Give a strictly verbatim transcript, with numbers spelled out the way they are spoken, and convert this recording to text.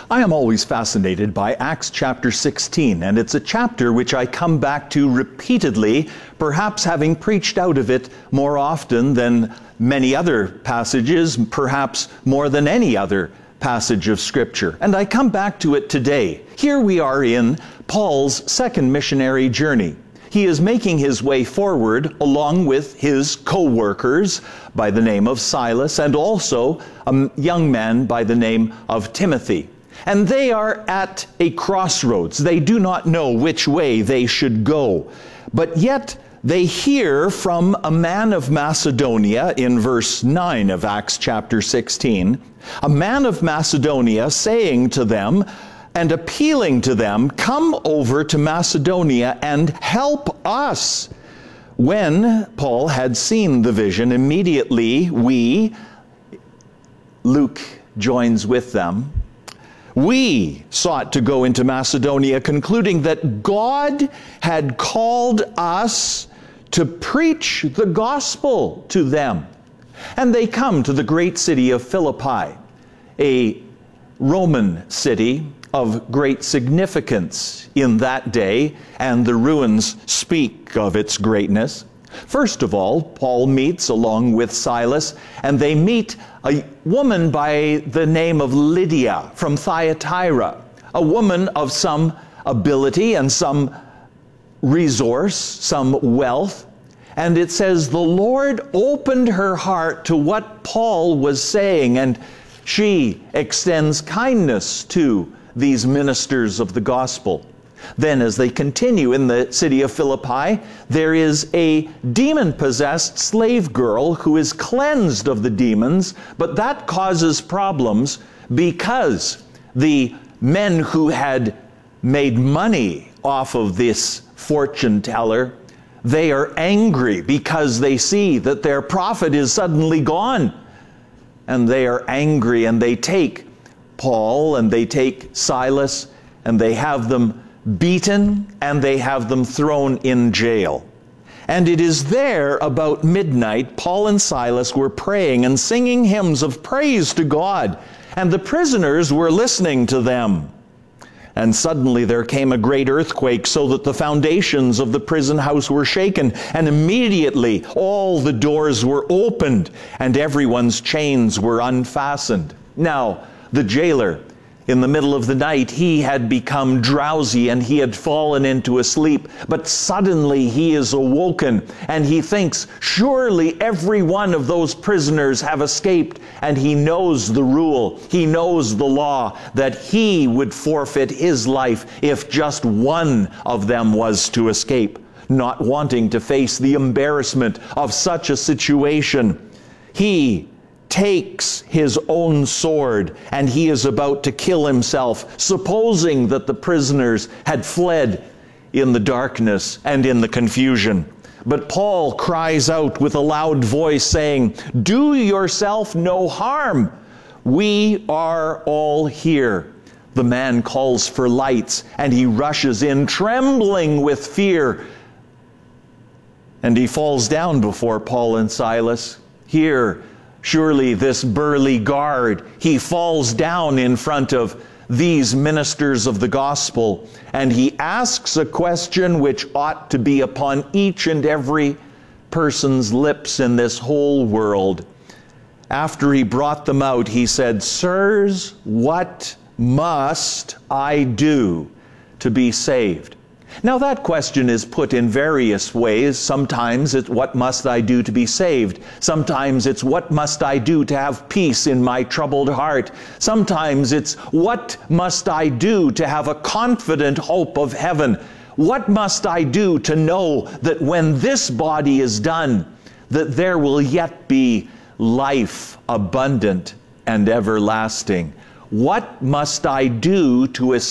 I am always fascinated by Acts chapter sixteen, and it's a chapter which I come back to repeatedly, perhaps having preached out of it more often than many other passages, perhaps more than any other passage of Scripture. And I come back to it today. Here we are in Paul's second missionary journey. He is making his way forward along with his co-workers by the name of Silas and also a young man by the name of Timothy. And they are at a crossroads. They do not know which way they should go. But yet they hear from a man of Macedonia in verse nine of Acts chapter sixteen, a man of Macedonia saying to them, and appealing to them, come over to Macedonia and help us. When Paul had seen the vision, immediately we, Luke joins with them, we sought to go into Macedonia, concluding that God had called us to preach the gospel to them. And they come to the great city of Philippi, a Roman city of great significance in that day, and the ruins speak of its greatness. First of all, Paul meets along with Silas, and they meet a woman by the name of Lydia from Thyatira, a woman of some ability and some resource, some wealth. And it says the Lord opened her heart to what Paul was saying, and she extends kindness to these ministers of the gospel. Then as they continue in the city of Philippi, there is a demon-possessed slave girl who is cleansed of the demons, but that causes problems because the men who had made money off of this fortune teller, they are angry because they see that their profit is suddenly gone. And they are angry, and they take Paul and they take Silas and they have them beaten and they have them thrown in jail. And it is there about midnight, Paul and Silas were praying and singing hymns of praise to God, and the prisoners were listening to them. And suddenly there came a great earthquake, so that the foundations of the prison house were shaken, and immediately all the doors were opened and everyone's chains were unfastened. Now, the jailer, in the middle of the night, he had become drowsy and he had fallen into a sleep. But suddenly he is awoken and he thinks, surely every one of those prisoners have escaped. And he knows the rule, he knows the law, that he would forfeit his life if just one of them was to escape. Not wanting to face the embarrassment of such a situation, he takes his own sword and he is about to kill himself, supposing that the prisoners had fled in the darkness and in the confusion. But Paul cries out with a loud voice saying, do yourself no harm. We are all here. The man calls for lights and he rushes in, trembling with fear. And he falls down before Paul and Silas. Here, surely this burly guard, he falls down in front of these ministers of the gospel, and he asks a question which ought to be upon each and every person's lips in this whole world. After he brought them out, he said, sirs, what must I do to be saved? Now that question is put in various ways. Sometimes it's what must I do to be saved? Sometimes it's what must I do to have peace in my troubled heart? Sometimes it's what must I do to have a confident hope of heaven? What must I do to know that when this body is done, that there will yet be life abundant and everlasting? What must I do to